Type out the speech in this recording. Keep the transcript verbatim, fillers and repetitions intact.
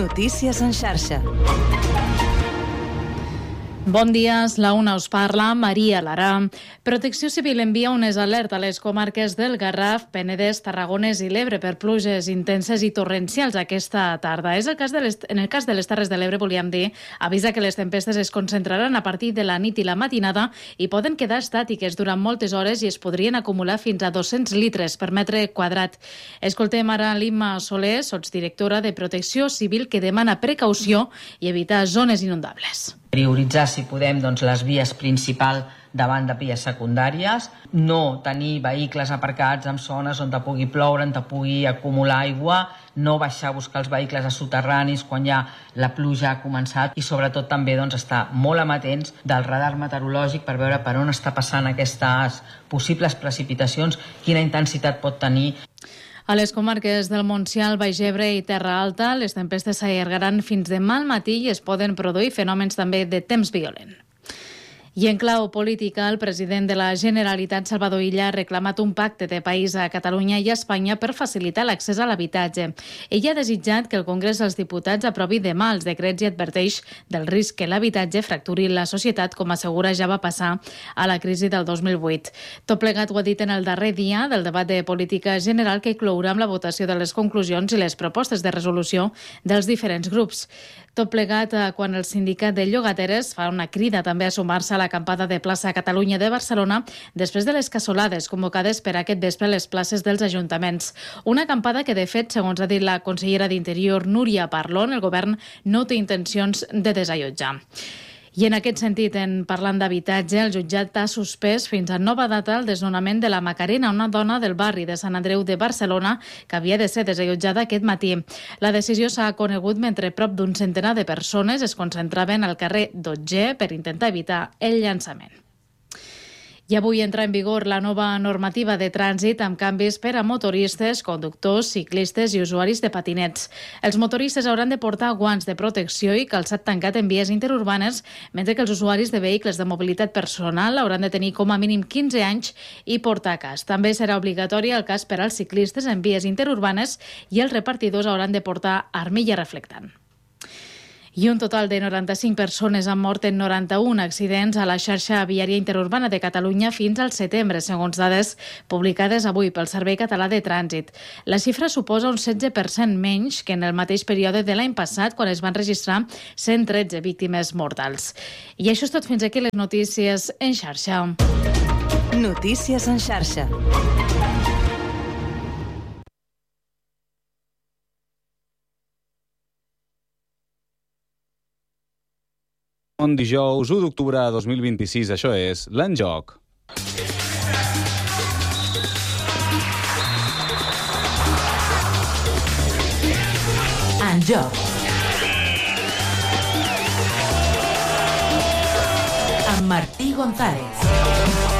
Notícies en xarxa. Bon dia, la una us parla, Maria Lara. Protecció Civil envia unes alertes a les comarques del Garraf, Penedès, Tarragones i l'Ebre per pluges intenses i torrencials aquesta tarda. És el cas de les, en el cas de les Terres de l'Ebre, volíem dir, avisa que les tempestes es concentraran a partir de la nit i la matinada i poden quedar estàtiques durant moltes hores i es podrien acumular fins a dos-cents litres per metre quadrat. Escoltem ara Lima Soler, sotsdirectora de Protecció Civil, que demana precaució i evitar zones inundables. Prioritzar, si podem, doncs, les vies principals davant de vies secundàries, no tenir vehicles aparcats en zones on te pugui ploure, on te pugui acumular aigua, no baixar a buscar els vehicles a soterranis quan ja la pluja ha començat i sobretot també doncs, estar molt amatents del radar meteorològic per veure per on està passant aquestes possibles precipitacions, quina intensitat pot tenir. A les comarques del Montsià, Baix Ebre i Terra Alta, les tempestes s'allargaran fins demà al matí i es poden produir fenòmens també de temps violent. I en clau política, el president de la Generalitat, Salvador Illa, ha reclamat un pacte de país a Catalunya i a Espanya per facilitar l'accés a l'habitatge. Ell ha desitjat que el Congrés dels Diputats aprovi demà els decrets i adverteix del risc que l'habitatge fracturi la societat, com assegura ja va passar a la crisi del dos mil vuit. Tot plegat ho ha dit en el darrer dia del debat de política general que clourà amb la votació de les conclusions i les propostes de resolució dels diferents grups. Tot plegat quan el sindicat de llogateres fa una crida també a sumar-se a l'acampada de plaça Catalunya de Barcelona després de les cassolades convocades per aquest vespre a les places dels ajuntaments. Una acampada que, de fet, segons ha dit la consellera d'Interior Núria Parlon, el govern no té intencions de desallotjar. I en aquest sentit, en parlant d'habitatge, el jutjat ha suspès fins a nova data el desnonament de la Macarena, una dona del barri de Sant Andreu de Barcelona que havia de ser desallotjada aquest matí. La decisió s'ha conegut mentre prop d'un centenar de persones es concentraven al carrer Dotger per intentar evitar el llançament. I avui entra en vigor la nova normativa de trànsit amb canvis per a motoristes, conductors, ciclistes i usuaris de patinets. Els motoristes hauran de portar guants de protecció i calçat tancat en vies interurbanes, mentre que els usuaris de vehicles de mobilitat personal hauran de tenir com a mínim quinze anys i portar casc. També serà obligatori el casc per als ciclistes en vies interurbanes i els repartidors hauran de portar armilla reflectant. I un total de noranta-cinc persones han mort en noranta-un accidents a la xarxa viària interurbana de Catalunya fins al setembre, segons dades publicades avui pel Servei Català de Trànsit. La xifra suposa un setze per cent menys que en el mateix període de l'any passat, quan es van registrar cent tretze víctimes mortals. I això és tot fins aquí les notícies en xarxa. Notícies en xarxa. Bon dijous, u d'octubre de dos mil vint-i-sis, això és l'En Joc. En Joc. Amb Martí González.